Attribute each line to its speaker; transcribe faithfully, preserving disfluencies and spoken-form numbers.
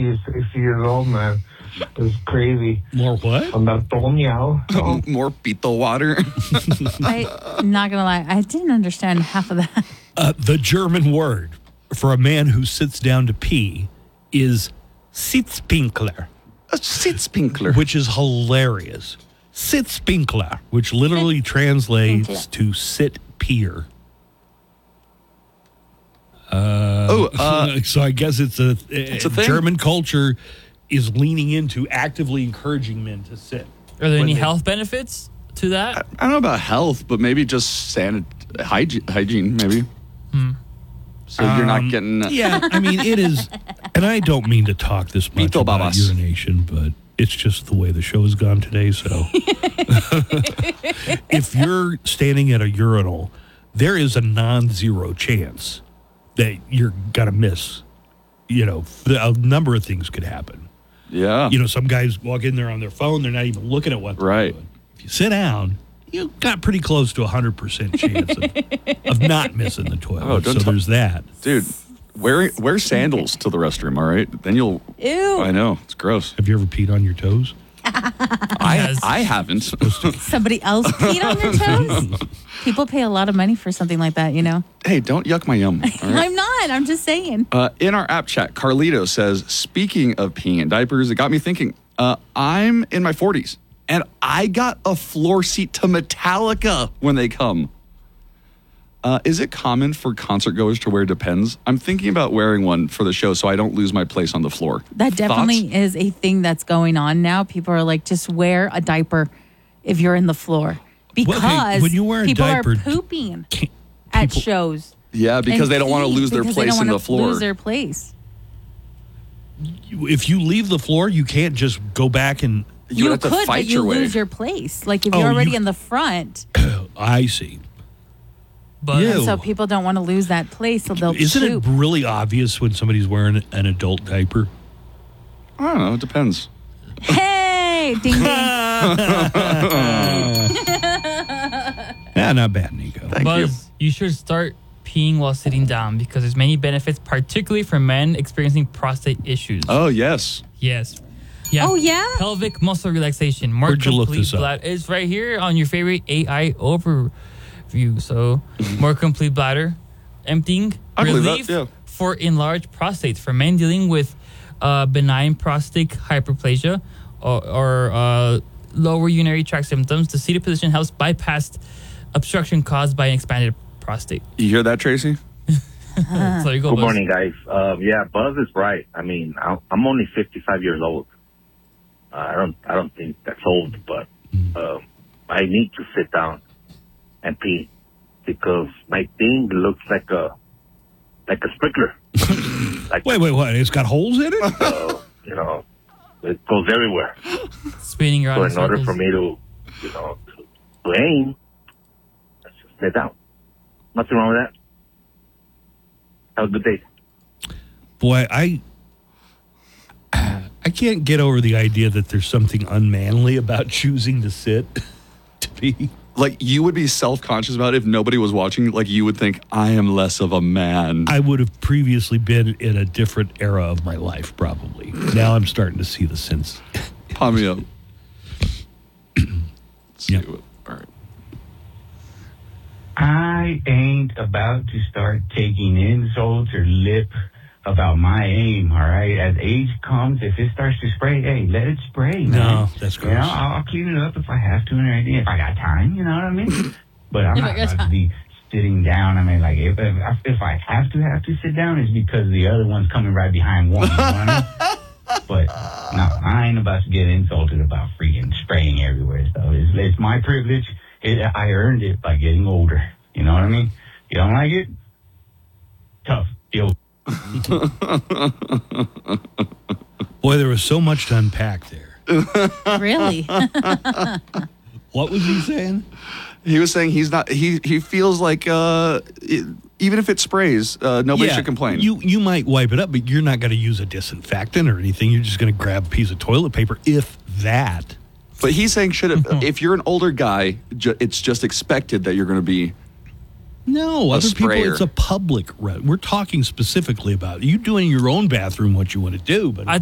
Speaker 1: is sixty years old, man. It's crazy.
Speaker 2: More what?
Speaker 1: Oh.
Speaker 3: More pito water.
Speaker 4: I'm not going to lie. I didn't understand half of that.
Speaker 2: Uh, the German word for a man who sits down to pee is Sitzpinkler.
Speaker 3: A Sitzpinkler.
Speaker 2: Which is hilarious. Sitzpinkler, which literally translates to sit peer. Uh,
Speaker 3: oh, uh,
Speaker 2: so I guess it's a,
Speaker 3: it's a
Speaker 2: German culture is leaning into actively encouraging men to sit.
Speaker 5: Are there any
Speaker 2: they,
Speaker 5: health benefits to that?
Speaker 3: I, I don't know about health, but maybe just sanit- hygiene, hygiene, maybe.
Speaker 5: Hmm.
Speaker 3: So um, you're not getting... Uh,
Speaker 2: yeah, I mean, it is... And I don't mean to talk this much about babas. urination, but it's just the way the show has gone today, so... If you're standing at a urinal, there is a non-zero chance that you're going to miss. You know, a number of things could happen.
Speaker 3: Yeah.
Speaker 2: You know, some guys walk in there on their phone, they're not even looking at what they're
Speaker 3: right.
Speaker 2: doing. If you sit down, you got pretty close to a one hundred percent chance of, of not missing the toilet. Oh, so t- there's that.
Speaker 3: Dude, wear, wear sandals to the restroom, all right? Then you'll...
Speaker 4: Ew.
Speaker 3: I know, it's gross.
Speaker 2: Have you ever peed on your toes?
Speaker 3: I I haven't.
Speaker 4: Somebody else peed on your toes? People pay a lot of money for something like that, you know?
Speaker 3: Hey, don't yuck my yum. Right?
Speaker 4: I'm not. I'm just saying.
Speaker 3: Uh, in our app chat, Carlito says, speaking of peeing in diapers, it got me thinking, uh, I'm in my forties, and I got a floor seat to Metallica when they come. Uh, is it common for concert goers to wear Depends? I'm thinking about wearing one for the show so I don't lose my place on the floor.
Speaker 4: That definitely
Speaker 3: Thoughts?
Speaker 4: is a thing that's going on now. People are like, just wear a diaper if you're in the floor. Because
Speaker 2: well, hey, when you wear a
Speaker 4: people
Speaker 2: diaper,
Speaker 4: are pooping at
Speaker 2: people,
Speaker 4: shows.
Speaker 3: Yeah, because they don't want to lose their place in the floor.
Speaker 4: Lose their place.
Speaker 2: If you leave the floor, you can't just go back and...
Speaker 3: You,
Speaker 4: you
Speaker 3: have
Speaker 4: could,
Speaker 3: to fight
Speaker 4: but you
Speaker 3: your way.
Speaker 4: lose your place. Like if
Speaker 2: oh,
Speaker 4: you're already
Speaker 2: you,
Speaker 4: in the front.
Speaker 2: I see.
Speaker 5: But
Speaker 4: and so people don't want to lose that place, so they'll
Speaker 2: Isn't
Speaker 4: poop.
Speaker 2: it really obvious when somebody's wearing an adult diaper?
Speaker 3: I don't know. It depends.
Speaker 4: Hey, ding ding.
Speaker 2: Yeah, not bad, Nico.
Speaker 3: Thank
Speaker 5: Buzz,
Speaker 3: you.
Speaker 5: you should start peeing while sitting down because there's many benefits, particularly for men experiencing prostate issues.
Speaker 3: Oh, yes.
Speaker 5: Yes. Yeah.
Speaker 4: Oh, yeah?
Speaker 5: Pelvic muscle relaxation. More
Speaker 2: Where'd you look
Speaker 5: complete
Speaker 2: this up?
Speaker 5: bladder. It's right here on your favorite A I overview. So, more complete bladder, emptying,
Speaker 3: I believe
Speaker 5: relief
Speaker 3: that, yeah.
Speaker 5: for enlarged prostates. For men dealing with uh, benign prostate hyperplasia or, or uh, lower urinary tract symptoms, the seated position helps bypass obstruction caused by an expanded prostate.
Speaker 3: You hear that, Tracy?
Speaker 5: So you go,
Speaker 6: Good
Speaker 5: Buzz.
Speaker 6: morning, guys. Um, yeah, Buzz is right. I mean, I'm only fifty-five years old. Uh, I don't, I don't think that's old, but um, I need to sit down and pee because my thing looks like a like a sprinkler. Like,
Speaker 2: wait, wait, what? It's got holes in it?
Speaker 6: uh, you know, it goes everywhere.
Speaker 5: Spinning around.
Speaker 6: So in order for me to, you know, to, to aim, let's just sit down. Nothing wrong with that. Have a good day.
Speaker 2: Boy, I I can't get over the idea that there's something unmanly about choosing to sit to pee.
Speaker 3: Like, you would be self-conscious about it if nobody was watching. Like, you would think, I am less of a man.
Speaker 2: I would have previously been in a different era of my life, probably. Now I'm starting to see the sense.
Speaker 3: Pump me up. Let's
Speaker 2: Yep.
Speaker 3: see what, all right.
Speaker 1: I ain't about to start taking insults or lip about my aim, all right? As age comes, if it starts to spray, hey, let it spray, man.
Speaker 2: No, that's gross.
Speaker 1: You know, I'll, I'll clean it up if I have to and everything, if I got time, you know what I mean? But I'm
Speaker 4: If I
Speaker 1: not
Speaker 4: got
Speaker 1: about
Speaker 4: time.
Speaker 1: to be sitting down. I mean, like, if, if, I- if I have to have to sit down, it's because the other one's coming right behind one, you know what I mean? But, no, I ain't about to get insulted about freaking spraying everywhere. So it's, it's my privilege. It, I earned it by getting older. You know what I mean? You don't like it? Tough. Deal.
Speaker 2: Boy, there was so much to unpack there.
Speaker 4: Really?
Speaker 2: What was he saying?
Speaker 3: He was saying he's not, he, he feels like, uh, it, even if it sprays, uh, nobody
Speaker 2: Yeah,
Speaker 3: should complain.
Speaker 2: You you might wipe it up, but you're not going to use a disinfectant or anything. You're just going to grab a piece of toilet paper, if that.
Speaker 3: But he's saying, should it, if you're an older guy, ju- it's just expected that you're going to be.
Speaker 2: No,
Speaker 3: A
Speaker 2: other
Speaker 3: sprayer.
Speaker 2: people, it's a public. Re- We're talking specifically about you doing in your own bathroom what you want to do, but
Speaker 5: I